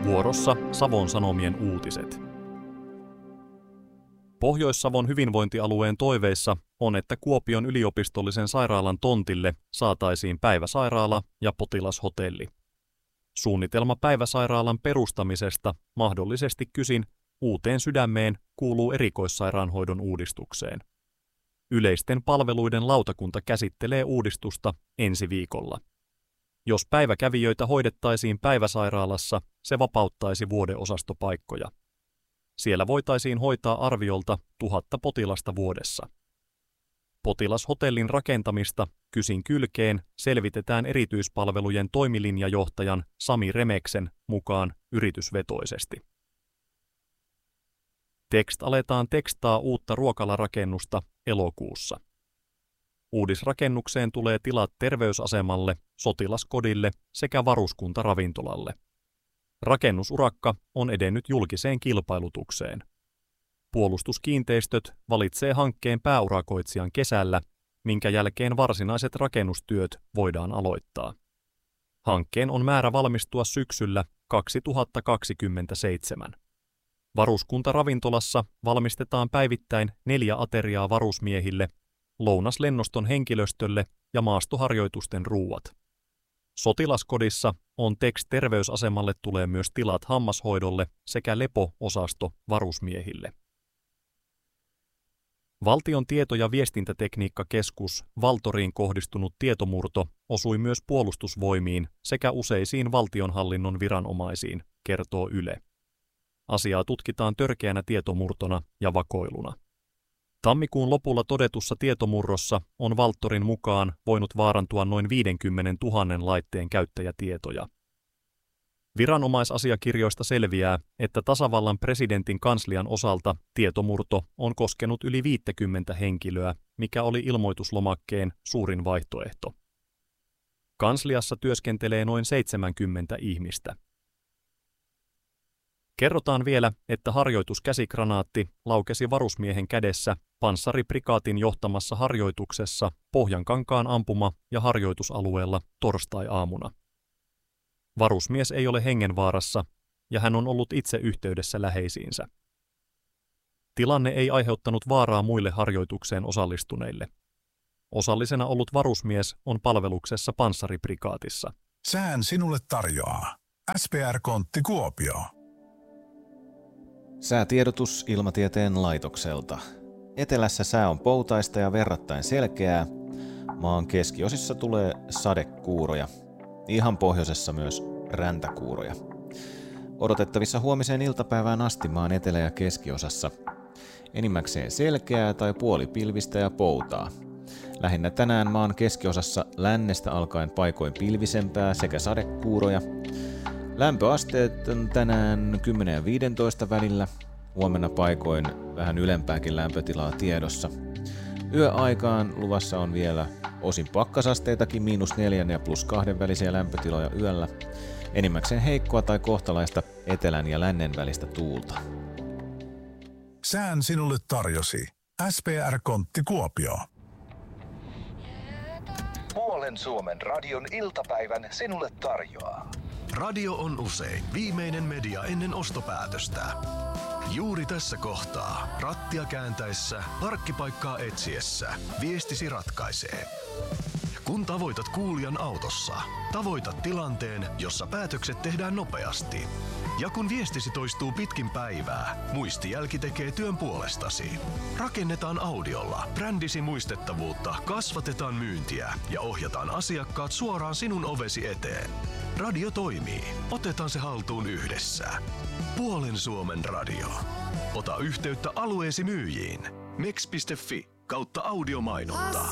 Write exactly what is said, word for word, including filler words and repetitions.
Vuorossa Savon Sanomien uutiset. Pohjois-Savon hyvinvointialueen toiveissa on, että Kuopion yliopistollisen sairaalan tontille saataisiin päiväsairaala ja potilashotelli. Suunnitelma päiväsairaalan perustamisesta mahdollisesti Kysin uuteen Sydämeen kuuluu erikoissairaanhoidon uudistukseen. Yleisten palveluiden lautakunta käsittelee uudistusta ensi viikolla. Jos päiväkävijöitä hoidettaisiin päiväsairaalassa, se vapauttaisi vuodeosastopaikkoja. Siellä voitaisiin hoitaa arviolta tuhatta potilasta vuodessa. Potilashotellin rakentamista Kysin kylkeen selvitetään erityispalvelujen toimilinjajohtajan Sami Remeksen mukaan yritysvetoisesti. Text aletaan tekstaa uutta ruokalarakennusta elokuussa. Uudisrakennukseen tulee tilat terveysasemalle, sotilaskodille sekä varuskuntaravintolalle. Rakennusurakka on edennyt julkiseen kilpailutukseen. Puolustuskiinteistöt valitsee hankkeen pääurakoitsijan kesällä, minkä jälkeen varsinaiset rakennustyöt voidaan aloittaa. Hankkeen on määrä valmistua syksyllä kaksituhattakaksikymmentäseitsemän. Varuskuntaravintolassa valmistetaan päivittäin neljä ateriaa varusmiehille, lounaslennoston henkilöstölle ja maastoharjoitusten ruuat. Sotilaskodissa on Tex terveysasemalle tulee myös tilat hammashoidolle sekä lepo-osasto varusmiehille. Valtion tieto- ja viestintätekniikkakeskus Valtoriin kohdistunut tietomurto osui myös puolustusvoimiin sekä useisiin valtionhallinnon viranomaisiin, kertoo Yle. Asiaa tutkitaan törkeänä tietomurtona ja vakoiluna. Tammikuun lopulla todetussa tietomurrossa on Valtorin mukaan voinut vaarantua noin viisikymmentätuhatta laitteen käyttäjätietoja. Viranomaisasiakirjoista selviää, että tasavallan presidentin kanslian osalta tietomurto on koskenut yli viisikymmentä henkilöä, mikä oli ilmoituslomakkeen suurin vaihtoehto. Kansliassa työskentelee noin seitsemänkymmentä ihmistä. Kerrotaan vielä, että harjoituskäsikranaatti laukesi varusmiehen kädessä panssariprikaatin johtamassa harjoituksessa Pohjankankaan ampuma- ja harjoitusalueella torstai-aamuna. Varusmies ei ole hengenvaarassa ja hän on ollut itse yhteydessä läheisiinsä. Tilanne ei aiheuttanut vaaraa muille harjoitukseen osallistuneille. Osallisena ollut varusmies on palveluksessa panssariprikaatissa. Sään sinulle tarjoaa S P R-kontti Kuopio. Säätiedotus Ilmatieteen laitokselta. Etelässä sää on poutaista ja verrattain selkeää. Maan keskiosissa tulee sadekuuroja. Ihan pohjoisessa myös räntäkuuroja. Odotettavissa huomiseen iltapäivään asti maan etelä- ja keskiosassa. Enimmäkseen selkeää tai puolipilvistä ja poutaa. Lähinnä tänään maan keskiosassa lännestä alkaen paikoin pilvisempää sekä sadekuuroja. Lämpöasteet on tänään kymmenen ja viisitoista välillä. Huomenna paikoin vähän ylempääkin lämpötilaa tiedossa. Yöaikaan luvassa on vielä osin pakkasasteitakin miinus neljän ja plus kahden välisiä lämpötiloja yöllä. Enimmäkseen heikkoa tai kohtalaista etelän ja lännen välistä tuulta. Sään sinulle tarjosi S P R-kontti Kuopio. Puolen Suomen radion iltapäivän sinulle tarjoaa. Radio on usein viimeinen media ennen ostopäätöstä. Juuri tässä kohtaa, rattia kääntäessä, parkkipaikkaa etsiessä, viestisi ratkaisee. Kun tavoitat kuulijan autossa, tavoitat tilanteen, jossa päätökset tehdään nopeasti. Ja kun viestisi toistuu pitkin päivää, muistijälki tekee työn puolestasi. Rakennetaan audiolla brändisi muistettavuutta, kasvatetaan myyntiä ja ohjataan asiakkaat suoraan sinun ovesi eteen. Radio toimii. Otetaan se haltuun yhdessä. Puolen Suomen radio. Ota yhteyttä alueesi myyjiin. mex piste fi kautta audiomainonta.